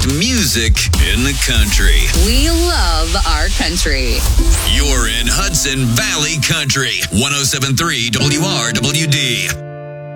music in the country. We love our country. You're in Hudson Valley Country, 107.3 WRWD.